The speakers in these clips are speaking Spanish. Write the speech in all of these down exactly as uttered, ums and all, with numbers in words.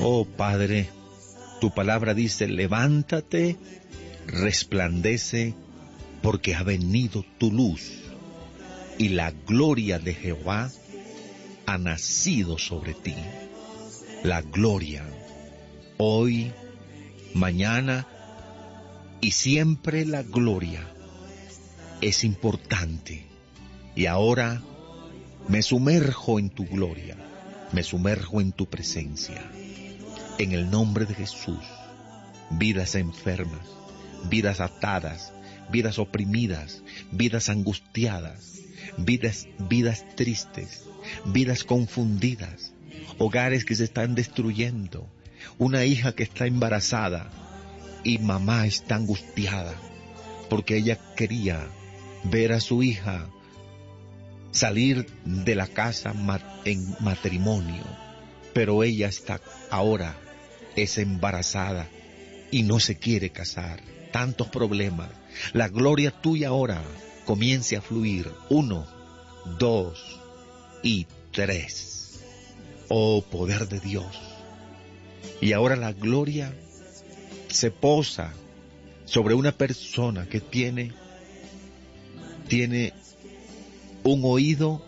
Oh Padre, tu palabra dice, levántate, resplandece, porque ha venido tu luz, y la gloria de Jehová ha nacido sobre ti. La gloria, hoy, mañana y siempre la gloria es importante. Y ahora me sumerjo en tu gloria, me sumerjo en tu presencia. En el nombre de Jesús, vidas enfermas, vidas atadas, vidas oprimidas, vidas angustiadas, vidas, vidas tristes, vidas confundidas, hogares que se están destruyendo, una hija que está embarazada y mamá está angustiada porque ella quería ver a su hija salir de la casa en matrimonio, pero ella está ahora es embarazada y no se quiere casar. Tantos problemas. La gloria tuya ahora comience a fluir. Uno, dos y tres. Oh poder de Dios. Y ahora la gloria se posa sobre una persona que tiene, tiene un oído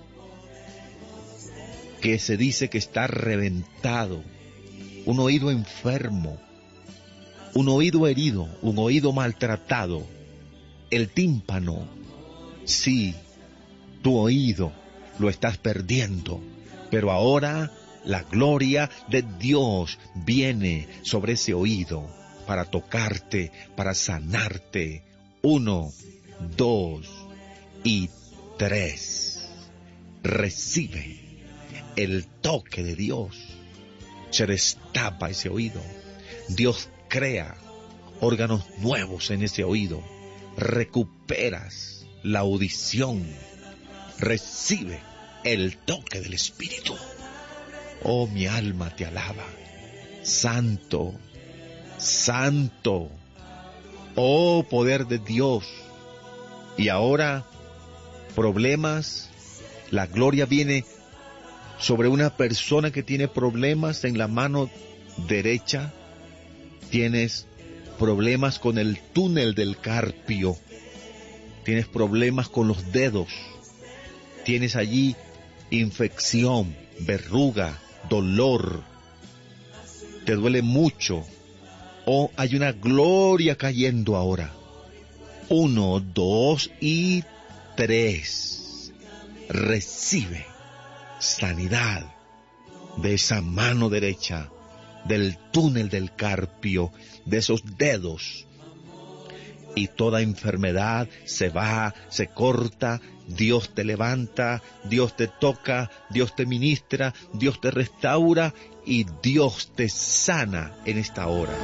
que se dice que está reventado, un oído enfermo, un oído herido, un oído maltratado, el tímpano. Sí, tu oído lo estás perdiendo, pero ahora la gloria de Dios viene sobre ese oído para tocarte, para sanarte. Uno, dos y tres. Recibe el toque de Dios. Se destapa ese oído. Dios crea órganos nuevos en ese oído. Recuperas la audición. Recibe el toque del Espíritu. Oh, mi alma te alaba. Santo, santo. Oh, poder de Dios. Y ahora, problemas. La gloria viene sobre una persona que tiene problemas en la mano derecha. Tienes problemas con el túnel del carpio. Tienes problemas con los dedos. Tienes allí infección, verruga, dolor. Te duele mucho. Oh, hay una gloria cayendo ahora. Uno, dos y tres. Recibe sanidad de esa mano derecha, del túnel del carpio, de esos dedos. Y toda enfermedad se va, se corta. Dios te levanta, Dios te toca, Dios te ministra, Dios te restaura y Dios te sana en esta hora.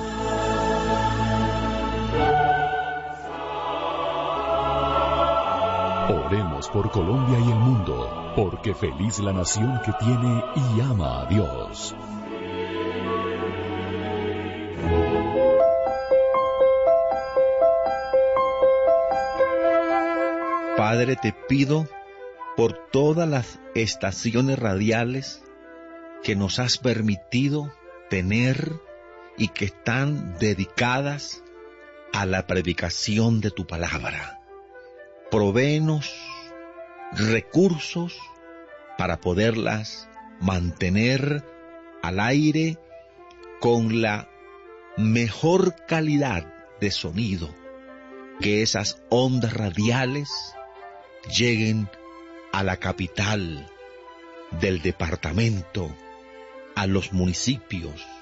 Oremos por Colombia y el mundo, porque feliz la nación que tiene y ama a Dios. Padre, te pido por todas las estaciones radiales que nos has permitido tener y que están dedicadas a la predicación de tu palabra. Provéenos recursos para poderlas mantener al aire con la mejor calidad de sonido, que esas ondas radiales lleguen a la capital del departamento, a los municipios,